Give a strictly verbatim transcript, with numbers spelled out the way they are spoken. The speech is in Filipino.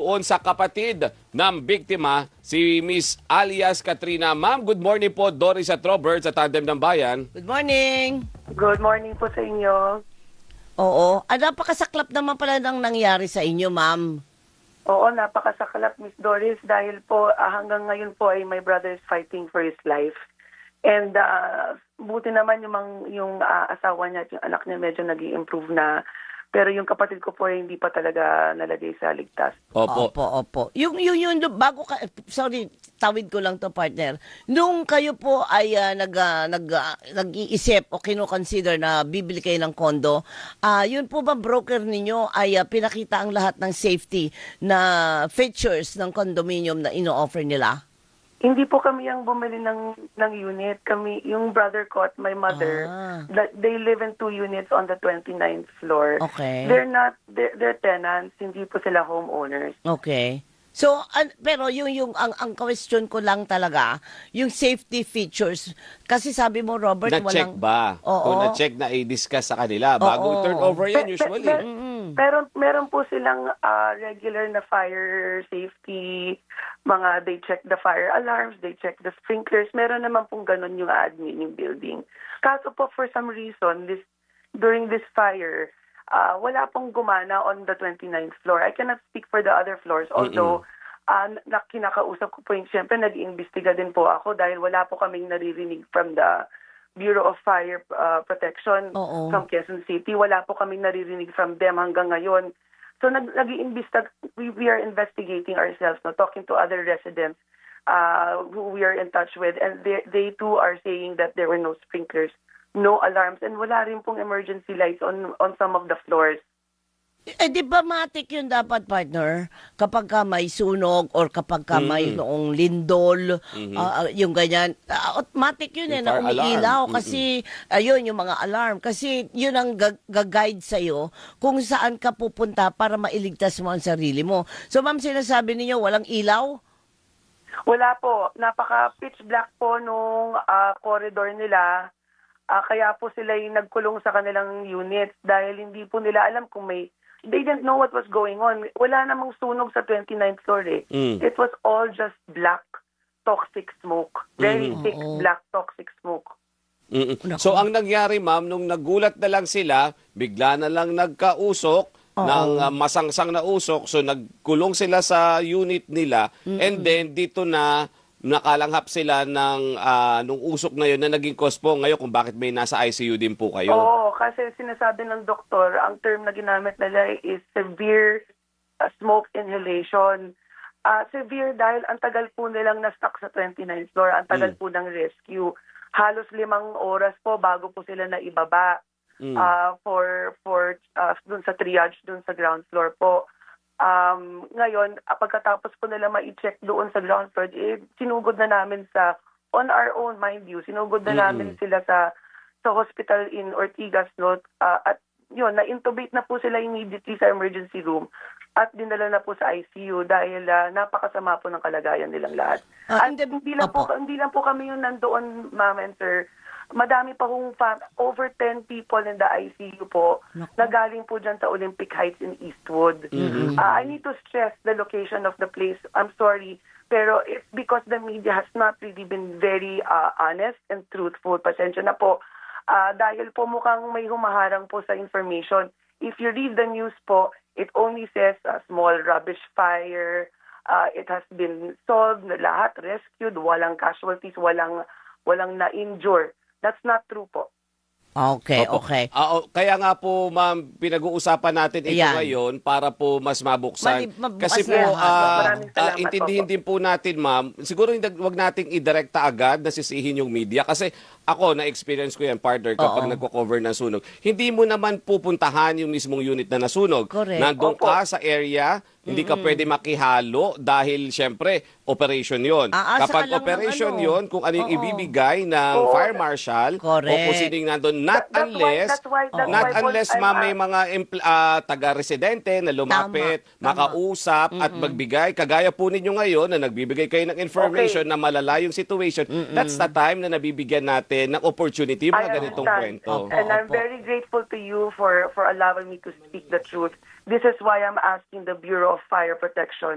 doon sa kapatid ng biktima, si Miss alias Katrina. Ma'am, good morning po, Doris at Robert sa Tandem ng Bayan. Good morning. Good morning po sa inyo. Oo. Ah, napakasaklap naman pala nang nangyari sa inyo, ma'am. Oo, napakasaklap, Miss Doris, dahil po ah, hanggang ngayon po ay my brother is fighting for his life. And uh, buti naman yung, mang, yung uh, asawa niya at yung anak niya medyo nag-i-improve na. Pero yung kapatid ko po ay hindi pa talaga nalagay sa ligtas. Opo. Opo, opo. Yung, yung, yung, bago ka, sorry, tawid ko lang to partner. Nung kayo po ay uh, nag, uh, nag, uh, nag-iisip o kino-consider na bibili kayo ng kondo, uh, yun po ba broker ninyo ay uh, pinakita ang lahat ng safety na features ng condominium na ino-offer nila? Hindi po kami ang bumili ng ng unit. Kami, yung brother ko at my mother, Ah. that they live in two units on the twenty-ninth floor. Okay. They're not, they're, they're tenants, hindi po sila homeowners. Okay. So, an, pero yung, yung ang, ang question ko lang talaga, yung safety features, kasi sabi mo, Robert, Na-check walang... ba? Oo. Kung na-check na i-discuss sa kanila, bago Oo. turn over yan Pe- pe- usually. pe- Mm-mm. Pero meron po silang ah, regular na fire safety, mga they check the fire alarms, they check the sprinklers. Meron naman pong ganun yung admin yung building. Kaso po for some reason, this during this fire, ah, wala pong gumana on the twenty-ninth floor. I cannot speak for the other floors, although ah, na kinakausap ko po yung, siyempre nag-iimbestiga din po ako dahil wala po kaming naririnig from the Bureau of Fire uh, Protection Oo. from Quezon City. Wala po kaming naririnig from them hanggang ngayon. So nag nag-iimbestiga, we, we are investigating ourselves, no, talking to other residents uh, who we are in touch with, and they, they too are saying that there were no sprinklers, no alarms, and wala rin pong emergency lights on on some of the floors. Eh, di ba matik yun dapat, partner? Kapag ka may sunog or kapag ka may Mm. noong lindol, Mhm. ah, ah, yung ganyan, uh, automatic yun eh, Yung na fire umiilaw. alarm. Kasi, ayun, yung mga alarm. Kasi yun ang gag- gag-guide sa'yo kung saan ka pupunta para mailigtas mo ang sarili mo. So, ma'am, sinasabi ninyo, walang ilaw? Wala po. Napaka-pitch black po nung ah, corridor nila. Ah, kaya po sila yung nagkulong sa kanilang units dahil hindi po nila alam kung may... They didn't know what was going on. Wala namang sunog sa twenty-ninth floor eh. Mm. It was all just black, toxic smoke. Very Mhm. thick, Oo. black, toxic smoke. Mm-mm. Naku. So ang nangyari, ma'am, nung nagulat na lang sila, bigla na lang nagkausok Oo. ng uh, masangsang na usok. So nagkulong sila sa unit nila, and then dito na nakalanghap sila ng ah, nung usok na yun na naging cause po ngayon kung bakit may nasa I C U din po kayo. Oo, kasi sinasabi ng doktor, ang term na ginamit nila is severe uh, smoke inhalation. Uh, severe dahil ang tagal po nilang na-stuck sa twenty-ninth floor, ang tagal Mm. po ng rescue. Halos limang oras po bago po sila na ibaba Mm. uh, for for uh, dun sa triage dun sa ground floor po. Um, ngayon, uh, pagkatapos po nila ma-check doon sa ground floor, eh, sinugod na namin sa, on our own, mind you, sinugod na Mm-mm. namin sila sa sa hospital in Ortigas, no? Uh, at yun, na-intubate na po sila immediately sa emergency room at dinala na po sa I C U dahil uh, napakasama po ng kalagayan nilang lahat. Ah, at hindi- hindi lang, po, Opo. hindi lang po kami yung nandoon, ma'am and sir. Madami pa kong fam- over ten people in the I C U po Naku. na galing po dyan sa Olympic Heights in Eastwood. Mhm. Uh, I need to stress the location of the place. I'm sorry, pero it's because the media has not really been very uh, honest and truthful. Pasensya na po. Uh, dahil po mukhang may humaharang po sa information. If you read the news po, it only says a small rubbish fire. Uh, it has been solved, lahat rescued, walang casualties, walang walang na-injure. That's not true po. Okay, Opo. okay. Ah, o- kaya nga po, ma'am, pinag-uusapan natin ito Ayan. ngayon para po mas mabuksan. Mali- mabukas Kasi po, na lahat. ah, Maraming ah, salamat, intindihin opo. din po natin, ma'am, siguro hindi, wag nating idirekta agad na sisihin yung media. Kasi ako, na-experience ko yan, partner, kapag Oo. nagko-cover ng sunog. Hindi mo naman pupuntahan yung mismong unit na nasunog. Correct. Nandun Opo. ka sa area, hindi ka pwede makihalo dahil, syempre, operation yon. Aasa ka Kapag lang ng operation ano. yon, kung ano yung Oo. ibibigay ng Oo. fire marshal, o Correct. kung sino yung nandun, not That- that's why- unless, that's why- that's not why po, unless, I'm, ma'am, uh, may mga empl- ah, taga-residente na lumapit, Tama, tama. makausap at magbigay. Kagaya po ninyo ngayon na nagbibigay kayo ng information Okay. na malala yung situation. That's the time na nabibigyan natin ng opportunity yung mga I ganitong understand. kwento. Opo. And I'm very grateful to you for, for allowing me to speak the truth. This is why I'm asking the Bureau of Fire Protection